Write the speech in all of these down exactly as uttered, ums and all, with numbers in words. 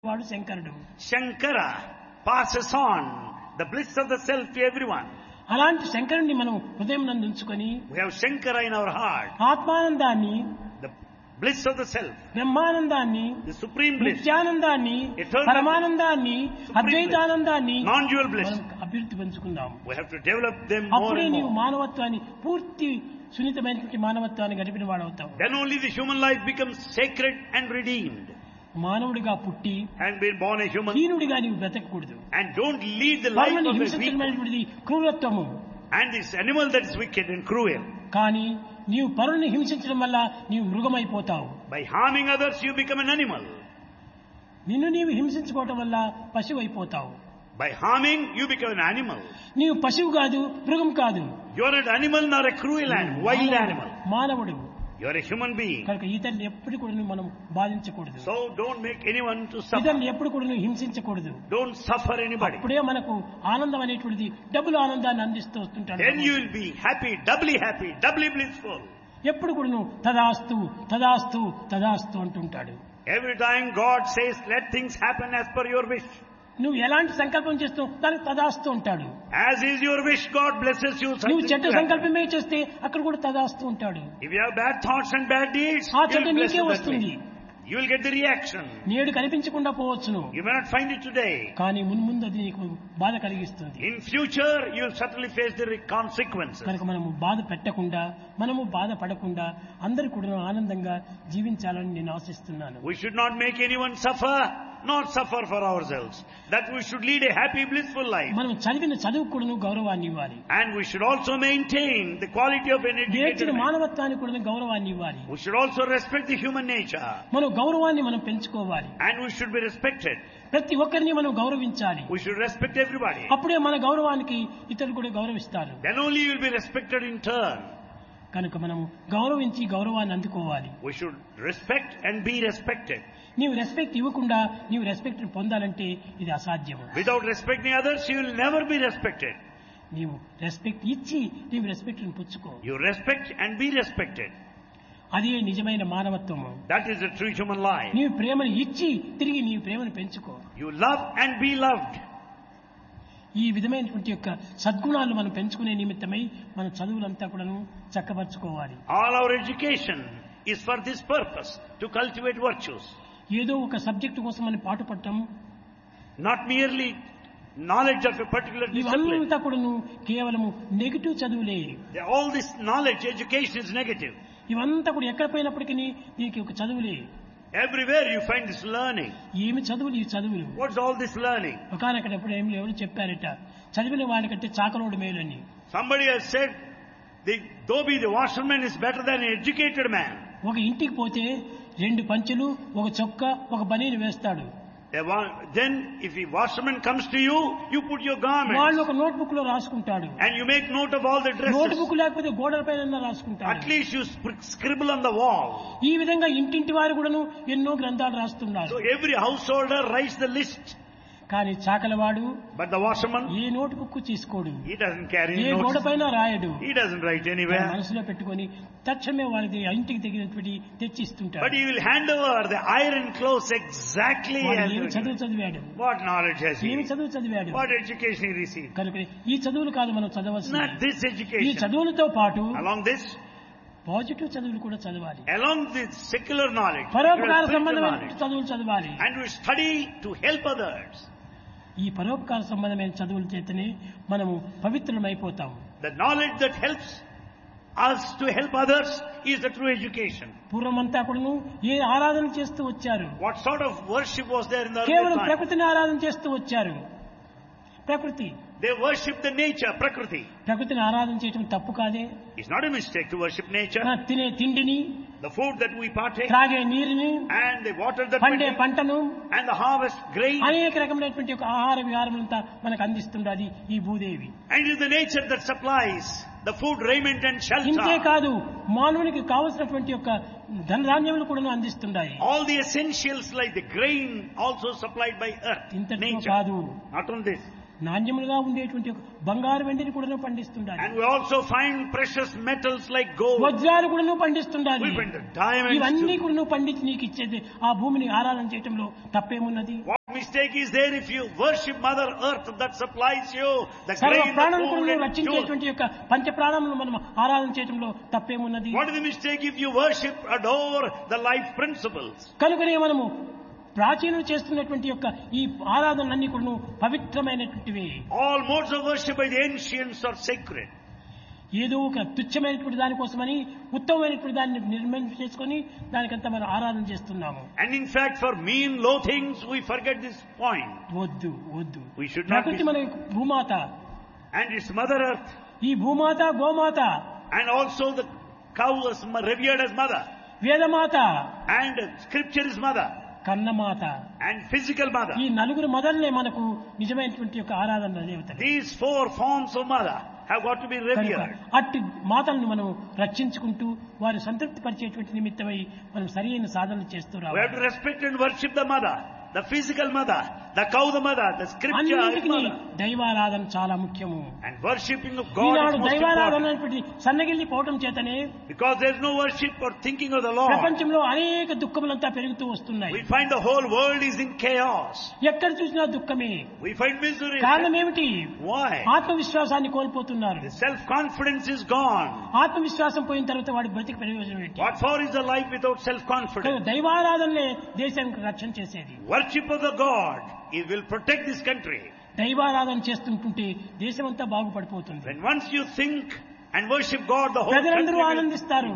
వాడు శంకరుడు. Shankara passes on the bliss of the self to everyone. అలాంటి శంకరుణ్ణి మనం హృదయం నందు ఉంచుకొని We have Shankara in our heart, ఆత్మానందాన్ని, the bliss of the self, బ్రహ్మానందాన్ని, the supreme bliss, నిత్యానందాన్ని, Eternal పరమానందాన్ని, అద్వైతానందాన్ని non-dual bliss. మనం అభివృద్ధి పెంచుకుందాం. We have to develop them more అప్పుడే and నీవు more. మానవత్వాన్ని, పూర్తి సున్నితమైనటువంటి మానవత్వాన్ని గడిపిన వాడవుతావు. Then only the human life becomes sacred and redeemed. మానవుడిగా పుట్టి And being born a human, హీనుడిగా నీవు బ్రతకూడదు. and don't lead the life పరమని of a weak, హింసించడమైనటువంటిది క్రూరత్వము. and this animal that is wicked and cruel. కానీ నీవు పరుని హింసించడం వల్ల నీవు మృగమైపోతావు. By harming others, you become an animal. నిన్ను నీవు హింసించుకోవటం వల్ల పశువు అయిపోతావు. By harming, you become an animal. నీవు పశువు కాదు, మృగం కాదు, You are not an animal nor a cruel animal, wild animal. మానవుడు. You are a human being. కనుక ఇతరులు ఎప్పుడు కూడా నువ్వు మనం బాధించకూడదు. So don't make anyone to suffer. ఇతరులు ఎప్పుడు కూడా నువ్వు హింసించకూడదు. Don't suffer anybody. అప్పుడే మనకు ఆనందం అనేటువంటిది డబుల్ ఆనందాన్ని అందిస్తూ వస్తుంటాడు. Then you will be happy, doubly happy, doubly blissful. ఎప్పుడు కూడా నువ్వు తదాస్తు తదాస్తు తదాస్తు అంటుంటాడు. Every time God says, let things happen as per your wish. నువ్వు ఎలాంటి సంకల్పం చేస్తావు దానికి తదాస్తు ఉంటాడు. As is your wish, God blesses you. నువ్వు something చెడ్డ to happen. సంకల్పమే చేస్తే అక్కడ కూడా తదాస్తు ఉంటాడు. If you have bad thoughts and bad deeds, ఆ you చెడ్డ will bless నీకే you that వస్తుంది. way. You will get the reaction. నేడు కనిపించకుండా పోవచ్చును, You may not find it today. కానీ మున్ముందు అది నీకు బాధ కలిగిస్తుంది. In future, you will certainly face the re- consequences. కనుక మనము బాధ పెట్టకుండా, మనము బాధ పడకుండా అందరూ కూడా ఆనందంగా జీవించాలని నేను ఆశిస్తున్నాను. We should not make anyone suffer, not suffer for ourselves. That we should lead a happy, blissful life. మనం చదివిన చదువు కూడా గౌరవాన్ని ఇవ్వాలి. And we should also maintain the quality of an educated నేర్చిన man. మానవత్వానికి కూడా గౌరవాన్ని ఇవ్వాలి. We should also respect the human nature. మన గౌరవాన్ని మనం పెంచుకోవాలి. And we should be respected. ప్రతి ఒక్కరిని మనం గౌరవించాలి. We should respect everybody. అప్పుడే మన గౌరవానికి ఇతరులు కూడా గౌరవిస్తారు. Then only you will be respected in turn. కనుక మనం గౌరవించి గౌరవాన్ని అందుకోవాలి. We should respect and be respected. నీవు రెస్పెక్ట్ ఇవ్వకుండా నీవు రెస్పెక్ట్ పొందాలంటే ఇది అసాధ్యం. Without respecting others, you will never be respected. నీవు రెస్పెక్ట్ ఇచ్చి నీవు రెస్పెక్ట్ పుచ్చుకో. You respect and be respected. అదే నిజమైన మానవత్వము. That is the true human life. నీవు ప్రేమను ఇచ్చి తిరిగి నీవు ప్రేమను పెంచుకో. You love and be loved. ఈ విధమైనటువంటి యొక్క సద్గుణాలు మనం పెంచుకునే నిమిత్తమై మన చదువులంతా కూడాను చక్కబరుచుకోవాలి. All our education is for this purpose, to cultivate virtues. ఏదో ఒక సబ్జెక్టు కోసం మనం పాటుపడటం, Not merely knowledge of a particular discipline. ఇవంతా కూడాను కేవలము negative చదువులే. All this knowledge, education is negative. ఇవంతా కూడా ఎక్కడ పోయినప్పటికీ దీనికి ఒక చదువులే. Everywhere you find this learning. ఏమి చదువులు ఈ చదువులు? What's all this learning? ఒకనక్కడ ఎప్పుడు ఏమి ఎవరు చెప్పారట, చదివిన వాడికంటే చాకలోడు మేలని. Somebody has said, the Dhobi, the washerman, is better than an educated man. ఒక ఇంటికి పోతే రెండు పంచెలు, ఒక చొక్క, ఒక బనీని వేస్తాడు. A wa- Then, if a washerman comes to you, you put your వాళ్ళు garments ఒక నోట్ బుక్ లో రాసుకుంటాడు. and you make note of all the note dresses. Book లేకపోతే గోడల పైన రాసుకుంటాడు. At least you sp- scribble on the wall. ఈ విధంగా ఇంటింటి వారు కూడాను ఎన్నో గ్రంథాలు రాస్తున్నారు. So every householder writes the list. కానీ చాకలవాడు But the washerman, a note book తీసుకోడు, he doesn't carry ఏ గోడ notes. పైన రాయడు. He doesn't write తన anywhere. మనసులో పెట్టుకొని తక్షణమే వాళ్ళకి ఇంటికి తగినటువంటి తెచ్చిస్తుంటాడు. But he will hand over the iron clothes exactly వాడు as ఏమి you చదువు give. చదివాడు, What knowledge has ఏమి he? చదువు చదివాడు. What education he received? కనుక ఈ చదువులు కాదు మనం Not చదవాల్సింది. this ఈ education. చదువులతో పాటు Along this, పాజిటివ్ చదువులు కూడా చదవాలి. along this secular knowledge, పరోపకార spiritual సంబంధమైన knowledge, చదువులు చదవాలి. and we study to help others. ఈ పరోపకార సంబంధమైన చదువుల చేతనే మనము పవిత్రమైపోతాము. The knowledge that helps us to help others is the true education. పూర్వమంతా కూడాను ఏ ఆరాధన చేస్తూ వచ్చారు? What sort of worship was there in the earlier కేవలం time? ప్రకృతిని ఆరాధన చేస్తూ వచ్చారు. ప్రకృతి They worship the nature, Prakriti. ప్రకృతిని ఆరాధన చేయటం తప్పు కాదే. It's not a mistake to worship nature. మన తినే తిండిని, The food that we partake, త్రాగే నీరుని, and the water that we పండే drink, పంటను, and the harvest grain, అనేక రకమైనటువంటి ఒక ఆహార విహారములంతా మనకు అందిస్తుండది ఈ Bhudevi. and it is the nature that supplies the food, raiment, and ఇంతే shelter. కాదు, మానవునికి కావలసినటువంటి యొక్క ధనధాన్యములు కూడా అందిస్తున్నాయి. All the essentials like the grain also supplied by earth, ఇంతటితో nature. కాదు, Not on this. నాణ్యములుగా ఉండేటువంటి బంగారు వెండిని కూడా పండిస్తుండాలి. And we also find precious metals like gold. వజ్రాలు కూడా పండిస్తుండాలి. We find the diamonds. ఇవన్నీ too. కూడా పండించి నీకు ఇచ్చేది ఆ భూమిని ఆరాధన చేయటంలో తప్పేమున్నది? What mistake is there if you worship Mother Earth that supplies you the సర్వ grain, the ప్రాణులను food కూడా and jewels? రక్షించేటువంటి యొక్క పంచ ప్రాణములను మనం ఆరాధన చేయటంలో తప్పేమున్నది? What is the mistake if you worship, adore the life principles? కనుకనే మనము ప్రాచీనం చేస్తున్నటువంటి యొక్క ఈ ఆరాధనలన్నీ కూడా పవిత్రమైనటువంటివి. All modes of worship by the ancients are sacred. ఏదో ఒక తుచ్చమైనటువంటి దానికోసమని ఉత్తమమైనటువంటి దాన్ని నిర్మాణం చేసుకొని దానికంతా మనం ఆరాధన చేస్తున్నాము. And in fact, for mean, low things, we forget this point. వద్దు వద్దు. We should not ప్రకృతి be- మన భూమాత, And it's Mother Earth, ఈ భూమాత గోమాత, and also the cow is ma- revered as mother, Vedamata, and scripture is mother, కన్నమాత, and physical mother. ఈ నలుగురు మొదలనే మనకు నిజమైనటువంటి యొక్క ఆరాధన దేవతలు. These four forms of mother have got to be కనుక revered. అట్టి మాతలను మనం రక్షించుకుంటూ వారి సంతృప్తి పరిచేటువంటి నిమిత్తమై మనం సరైన సాధనలు చేస్తూ We have రావాలి. to respect and worship the mother, the physical mother, the cow the mother, the scripture is అన్నిటికీ mother. దైవారాధన చాలా ముఖ్యము. And worshipping of God is Eenadu most దైవారాధన important. అనేటువంటి సన్నగిల్లి పోవటం చేతనే Because there is no worship or thinking of the Lord. ప్రపంచంలో అనేక దుఃఖములంతా పెరుగుతూ వస్తున్నాయి. We find the whole world is in chaos. ఎక్కడ చూసినా దుఃఖమే. We find misery. కారణం ఏమిటి? Why? ఆత్మవిశ్వాసాన్ని కోల్పోతున్నారు. The self-confidence is gone. ఆత్మవిశ్వాసం పోయిన తర్వాత వాడి బ్రతికి ప్రయోజనం ఏంటి? What for is a life without కనుక self-confidence? దైవారాధనలే దేశానికి రక్షణ చేసేది. Worship of the God, it will protect this country. దైవారాధన చేస్తుంటుంటే దేశమంతా బాగుపడిపోతుంది. When once you think and worship God, the whole country ప్రజలందరూ will, ఆనందిస్తారు.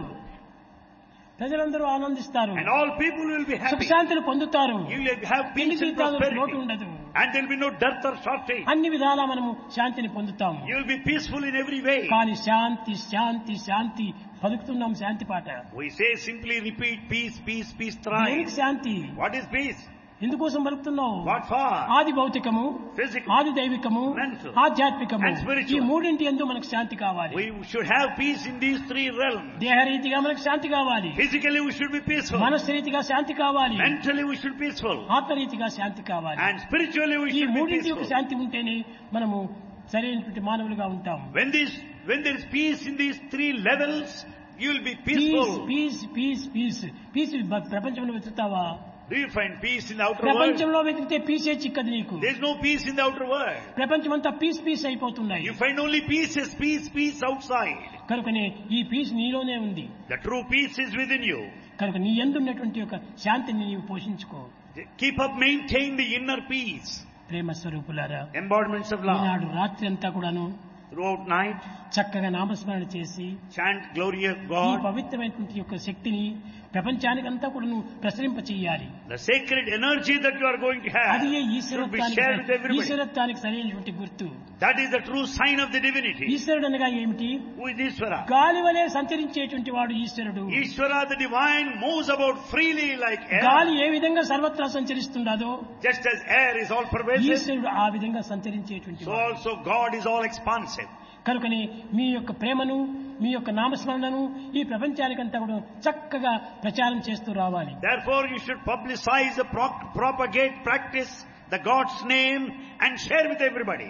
ప్రజలందరూ ఆనందిస్తారు. and all people will be happy. సుఖశాంతులు పొందుతారు. You will have తిండి peace and తీర్థాలు లోటు prosperity. ఉండదు. And there will be no dearth or shortage. అన్ని విధాలా మనము శాంతిని పొందుతాము. You will be peaceful in every way. కానీ శాంతి శాంతి శాంతి పలుకుతున్నాం శాంతి పాట. We say simply repeat peace, peace, peace దేనికి thrice. Shanti? What is peace? ఎందుకోసం పలుకుతున్నావు? What for? ఆది భౌతికము, Physical. ఆది దైవికము, Mental. ఆధ్యాత్మికము, And spiritual. ఈ మూడింటి యందు మనకు శాంతి కావాలి. We should have peace in these three realms. దేహరీతిగా మనకు శాంతి కావాలి. Physically we should be peaceful. మనస్సురీతిగా శాంతి కావాలి. Mentally we should be peaceful. ఆత్మరీతిగా శాంతి కావాలి. And spiritually we ఈ should be మూడింటి యొక్క peaceful. శాంతి ఉంటేనే మనము సరైనటువంటి మానవులుగా ఉంటాము. When this, when there is peace in these three levels, you will be piece peaceful. Piece piece piece piece ప్రపంచంలో వెతుకుతావా? Do you find peace in the outer world? ప్రపంచంలో వెతికితే పీసే చిక్కదు నీకు. There is no peace in the outer world. ప్రపంచమంతా piece piece అయిపోతున్నాయి. You find only pieces, peace, peace outside. కనుకనే ఈ పీస్ నీలోనే ఉంది. The true peace is within you. కనుక నీ యందు ఉన్నటువంటి యొక్క శాంతిని నీవు పోషించుకో. Keep up, maintain the inner peace. ప్రేమ స్వరూపులారా, Embodiments of love. ఈనాడు రాత్రి అంతా కూడాను Throughout night, చక్కగా నామస్మరణ చేసి chant glory of ఈ God. పవిత్రమైనటువంటి యొక్క శక్తిని ప్రపంచానికంతా కూడాను ప్రసరింప చెయ్యాలి. The sacred energy that you are going to have అది should be ఈశ్వరత్వానికి shared with everybody. ఈశ్వరత్వానికి సరైనటువంటి గుర్తు. That is the true sign of the divinity. ఈశ్వరుడు అనగా ఏమిటి? Who is Ishvara? గాలి వలె సంచరించేటువంటి వాడు ఈశ్వరుడు. Ishvara, the divine, moves about freely like air. గాలి ఏ విధంగా సర్వత్రా సంచరిస్తుండదో Just as air is all pervasive, ఈశ్వరుడు ఆ విధంగా సంచరించేటువంటి so వాడు. also God is all expansive. కనుకని మీ యొక్క ప్రేమను, మీ యొక్క నామస్మరణను ఈ ప్రపంచానికంతా కూడా చక్కగా ప్రచారం చేస్తూ రావాలి. Therefore, you should publicize, the pro- propagate, practice the God's name and share with everybody.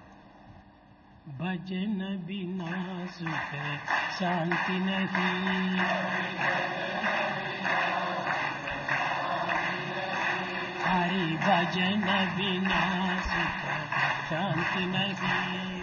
భజన బినా సుఖ శాంతి నహీ, హరి భజన బినా సుఖ శాంతి నహీ.